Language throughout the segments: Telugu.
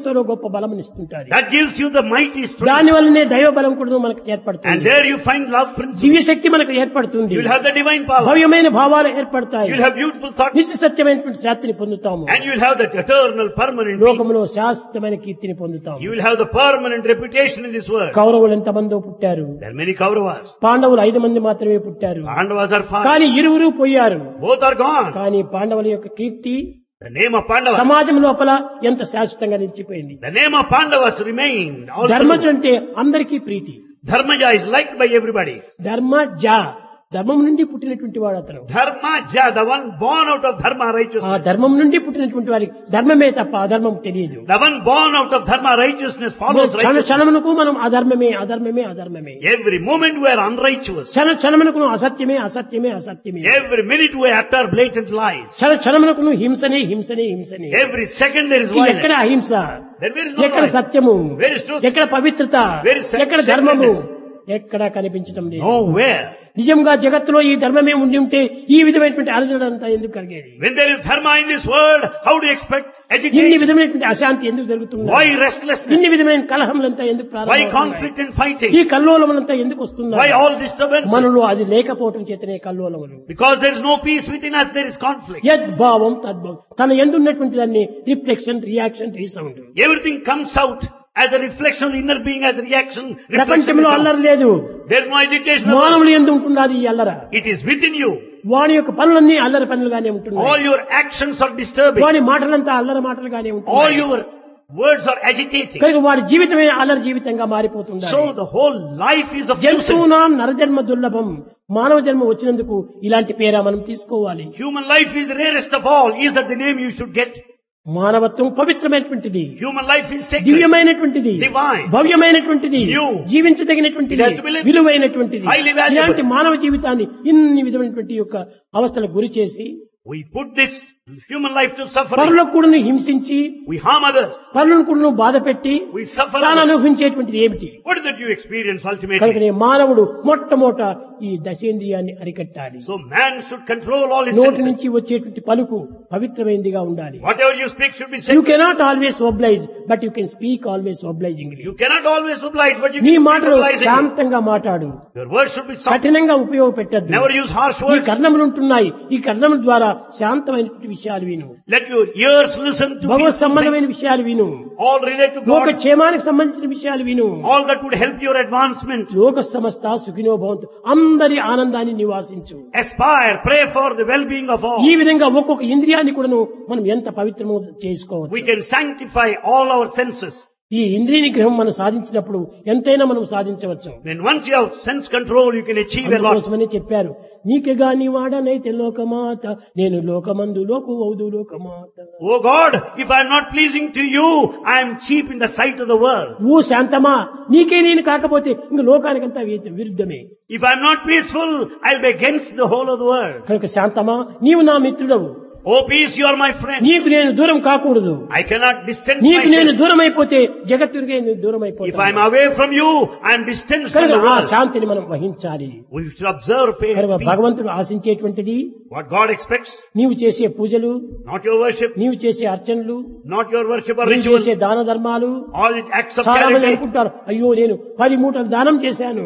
ఎంతో గొప్ప బలం ఇస్తుంటారు. That gives you the mighty strength. దాని వల్లనే దైవ బలం కూడా మనకు And ఏర్పడుతుంది. there you find love principle. దివ్య శక్తి మనకు ఏర్పడుతుంది. You will have the divine power. భవ్యమైన భావాలు ఏర్పడతాయి. You will have beautiful thoughts. నిత్య సత్యమైనటువంటి శాంతిని పొందుతాము. And you will have that eternal permanent peace. లోకములో శాశ్వతమైన కీర్తిని పొందుతాము. You will have the permanent reputation in this world. కౌరవులు ఎంతమందో పుట్టారు. There are many Kauravas. పాండవులు 5 మంది మాత్రమే పుట్టారు. Pandavas are 5. కానీ ఇరువురు పోయారు. Both are gone. కానీ పాండవుల యొక్క కీర్తి The name of Pandavas. సమాజం లోపల ఎంత శాశ్వతంగా నిలిచిపోయింది. The name of Pandavas remained. ధర్మజుడు అంటే అందరికీ ప్రీతి. Dharmaja is liked by everybody. Dharmaja ధర్మం నుండి పుట్టినటువంటి వాడు అతను. Dharmaja, the one born out of dharma ఆ righteousness. ధర్మం నుండి పుట్టినటువంటి వారికి ధర్మమే తప్ప అధర్మం తెలియదు. The one born out of dharma righteousness follows క్షణ righteousness. క్షణమునకు మనం అధర్మమే అధర్మమే అధర్మమే. Every moment we are unrighteous. క్షణ క్షణమునకు అసత్యమే అసత్యమే అసత్యమే. Every minute we utter blatant lies. క్షణ క్షణమునకు హింసనే హింసనే హింసనే. Every second there is ఇది violence. ఎక్కడ అహింస, Then where is no ఎక్కడ violence? సత్యము, Where is truth? ఎక్కడ పవిత్రత, Where is ఎక్కడ ధర్మము, sacredness? ఎక్కడా కనిపించడం లేదు. Nowhere. నిజంగా జగత్తులో ఈ ధర్మమే ఉండి ఉంటే ఈ విధమైనటువంటి అలజడి అంతా ఎందుకు కలిగేది? When there is dharma in this world, how do you expect ఇన్ని agitation? విధమైనటువంటి అశాంతి ఎందుకు జరుగుతుంది? Why restlessness? ఇన్ని విధమైన కలహములంతా ఎందుకు Why ప్రారంభమవుతున్నాయి? conflict and fighting? ఈ కల్లోలములంతా ఎందుకు Why వస్తున్నాయి? all disturbances? మనలో అది లేకపోవటం చేతనే కల్లోలములు. Because there is no peace within us, there is conflict. యద్భావం తద్భావం తన ఎందున్నటువంటి దాన్ని reflection reaction resound. Everything comes out as a reflection of the inner being, as a reaction. Reflection ప్రపంచంలో is అల్లరి out. లేదు. There is no agitation. మానవులు ఎందు ఉంటున్నది ఈ అల్లర. It is within you. వాని యొక్క పనులన్నీ అల్లరి పనులుగానే ఉంటున్నాయి. All your actions are disturbing. వాని మాటలంతా అల్లరి మాటలుగానే All ఉంటున్నాయి. your words are agitating. కనుక వారి జీవితమే అల్లరి జీవితంగా మారిపోతుంది. So the whole life is of nuisance. జంతువునాం నరజన్మ దుర్లభం. మానవ జన్మ వచ్చినందుకు ఇలాంటి పేరా మనం తీసుకోవాలి. Human life is rarest of all. Is that the name you should get? మానవత్వం పవిత్రమైనటువంటిది, Human life is sacred. దివ్యమైనటువంటిది, Divine. భవ్యమైనటువంటిది, New. జీవించదగినటువంటిది, It has to be lived. విలువైనటువంటిది. Highly valuable. ఇలాంటి మానవ జీవితాన్ని ఇన్ని విధమైనటువంటి యొక్క అవస్థలకు గురి చేసి We put this human life to suffering. పరులకు కూడా హింసించి We harm others. పరులను కూడా బాధ పెట్టి We suffer తాను others. అనుభవించేటువంటిది ఏమిటి? What is that you experience ultimately? కనుకనే మానవుడు మొట్టమొదట ఈ దశేంద్రియాన్ని అరికట్టాలి. So man should control all his నోటి senses. నుంచి వచ్చేటువంటి పలుకు పవిత్రమైనదిగా ఉండాలి. Whatever you speak should be you sacred. Cannot always oblige but you can speak always obligingly. You cannot always oblige, but you నీ can speak మాటలు obligingly. శాంతంగా మాట్లాడు, Your words should be soft. కఠినంగా ఉపయోగపెట్టద్దు. Never use harsh ఈ words. కర్ణములు ఉంటున్నాయి, ఈ కర్ణముల ద్వారా శాంతమైనటువంటి విషయాలు విను, Let your ears listen to Bhagwat peaceful సంబంధమైన things. విషయాలు విను, All relate to లోక God. క్షేమానికి సంబంధించిన విషయాలు విను. All that would help your advancement. లోక సమస్త సుఖినో భవంతు, అందరి ఆనందాన్ని నివాసించు. Aspire, pray for the well-being of all. ఈ విధంగా ఒక్కొక్క ఇంద్రియాన్ని కూడాను మనం ఎంత పవిత్రమో చేసుకోవచ్చు. We can sanctify all our senses. ఈ ఇంద్రియ నిగ్రహం మనం సాధించినప్పుడు ఎంతైనా మనం సాధించవచ్చు. When once you have sense control, you can achieve a lot. అందుకోసమని చెప్పారు, నీకుగా నీ వాడనైతే లోకమాత, నేను లోకమందు లోకు ఔదు లోకమాత. Oh God, if I am not pleasing to you, I am cheap in the sight of the world. ఓ శాంతమా, నీకే నేను కాకపోతే ఇంక లోకానికంతా విరుద్ధమే. If I am not peaceful, I will be against the whole of the world. కనుక శాంతమా, నీవు నా మిత్రుడవు, Oh peace, you are my friend. నీకు నేను దూరం కాకూడదు. I cannot distance నీకు నేను myself. దూరం అయిపోతే జగత్తుకే దూరం If I am అయిపోతాను. away from you, I am distanced from కనుక the ఆ world. శాంతిని మనం వహించాలి. We should observe కనుక peace. భగవంతుడు ఆశించేటువంటిది What God expects, నీవు చేసే పూజలు, not your worship, నీవు చేసే అర్చనలు, not your worship or నీవు ritual, చేసే దాన ధర్మాలు. all the acts of చాలా మంది charity. అనుకుంటారు, అయ్యో నేను 10 మూటలు దానం చేశాను,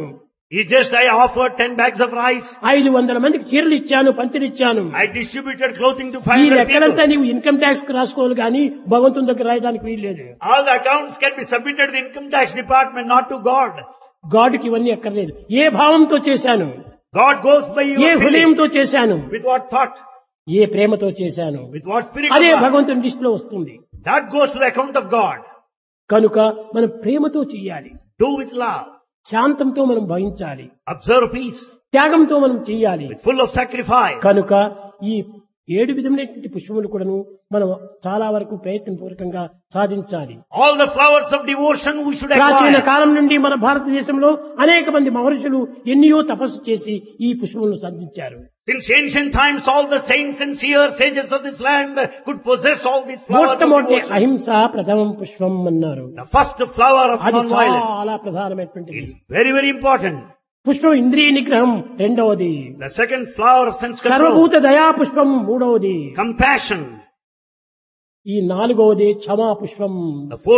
I offered 10 bags of rice. 500 మందికి చీరలు ఇచ్చాను, పంచలు ఇచ్చాను. I distributed clothing to ఈ 500 లెక్కలంతా people. నీవు ఇన్కమ్ ట్యాక్స్ రాసుకోవాలి కానీ భగవంతుని దగ్గర రాయడానికి వీల్లేదు. All the accounts can be submitted to the income tax department, not to God. గాడ్కి ఇవన్నీ అక్కర్లేదు. ఏ భావంతో చేశాను, God goes by A your feeling. హృదయంతో చేశాను, With what thought? ఏ ప్రేమతో చేశాను, With what spirit అదే of God? భగవంతుని దృష్టిలో వస్తుంది. That goes to the account of God. కనుక మనం ప్రేమతో చెయ్యాలి, Do with love. శాంతంతో మనం భవించాలి, Observe peace. త్యాగంతో మనం చెయ్యాలి. With full of sacrifice. కనుక ఈ 7 విధమైనటువంటి పుష్పములు కూడాను మనం చాలా వరకు ప్రయత్నపూర్వకంగా సాధించాలి. All the flowers of devotion we should ప్రాచీన acquire. కాలం నుండి మన భారతదేశంలో అనేక మంది మహర్షులు ఎన్నో తపస్సు చేసి ఈ పుష్పములను సాధించారు. Since ancient times, all the saints and seers, sages of this land could possess all these flowers of మొట్టమొదటి devotion. అహింస ప్రథమం పుష్పం అన్నారు. The first flower of అది non-violence. చాలా ప్రధానమైనటువంటిది. It's very, very important. పుష్పం ఇంద్రియ నిగ్రహం రెండవది. The second flower of sense control. సర్వభూత దయా పుష్పం మూడవది. Compassion. ఈ 4వది క్షమా పుష్పం. The fourth